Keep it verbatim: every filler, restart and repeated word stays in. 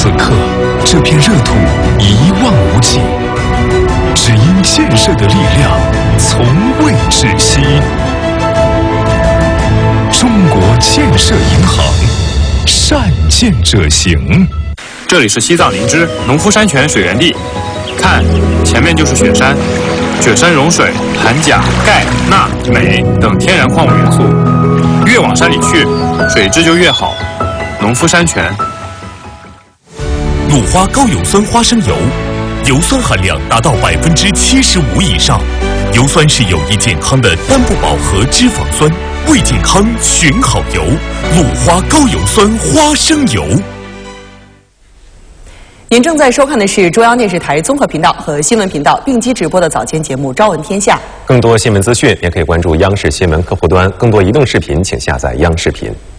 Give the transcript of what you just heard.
此刻，这片热土一望无际，只因建设的力量从未止息。中国建设银行，善建者行。 这里是西藏林芝农夫山泉水源地，看，前面就是雪山。雪山融水含钾、钙、钠、镁等天然矿物元素，越往山里去，水质就越好。农夫山泉。 鲁花高油酸花生油，油酸含量达到百分之七十五以上。油酸是有益健康的单不饱和脂肪酸，为健康选好油。鲁花高油酸花生油。 您正在收看的是中央电视台综合频道和新闻频道并机直播的早间节目《朝闻天下》。 更多新闻资讯也可以关注央视新闻客户端，更多移动视频请下载央视频。